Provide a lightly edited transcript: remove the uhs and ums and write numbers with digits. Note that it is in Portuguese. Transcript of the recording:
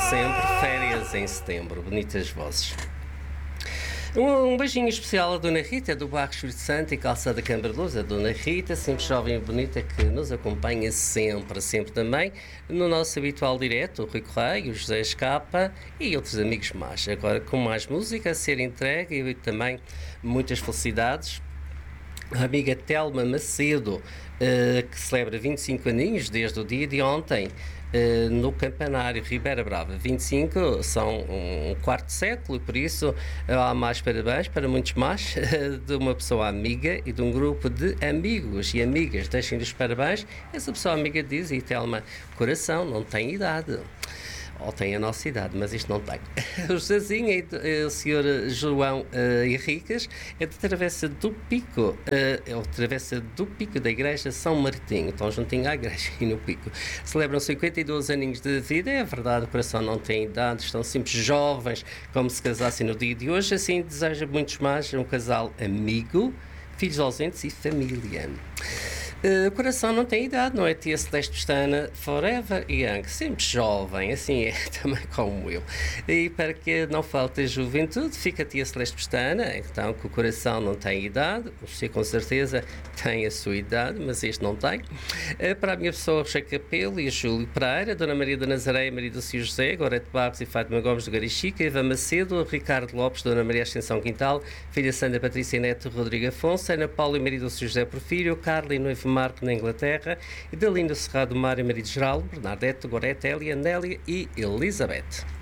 sempre, férias em setembro, bonitas vozes. Um beijinho especial à Dona Rita, do Bairro Espírito Santo e Calçada Câmara de Luz. A Dona Rita, sempre jovem e bonita, que nos acompanha sempre também, no nosso habitual direto, o Rui Correia, o José Escapa e outros amigos mais. Agora, com mais música a ser entregue e também muitas felicidades. A amiga Telma Macedo, que celebra 25 aninhos desde o dia de ontem, no Campanário Ribeira Brava. 25 são um quarto século, por isso há mais parabéns para muitos mais, de uma pessoa amiga e de um grupo de amigos e amigas. Deixem-lhe os parabéns. Essa pessoa amiga diz, e Telma, coração não tem idade. Ou tem a nossa idade, mas isto não tem. O Josézinho e o Sr. João Henriques é de Travessa do Pico, Travessa do Pico da Igreja São Martinho, estão juntinho à igreja e no Pico. Celebram 52 aninhos de vida, é verdade, o coração não tem idade, estão sempre jovens, como se casassem no dia de hoje, assim deseja muitos mais, um casal amigo, filhos ausentes e família. O coração não tem idade, não é? Tia Celeste Pestana, forever young, sempre jovem, assim é também como eu. E para que não falte juventude, fica a Tia Celeste Pestana, então que o coração não tem idade, você com certeza tem a sua idade, mas este não tem. Para a minha pessoa, Rocha Capelo e Júlio Pereira, Dona Maria da Nazaré, Maria do Cio José, Gorete Barros e Fátima Gomes do Garichica, Eva Macedo, Ricardo Lopes, Dona Maria Ascensão Quintal, filha Sandra Patrícia Neto, Rodrigo Afonso, Ana Paula e Maria do Cio José Porfírio, Carla e Noivo Marco na Inglaterra, e da Linda Serrado Mário, marido Geraldo, Bernadette, Gorete, Elia, Nélia e Elizabeth.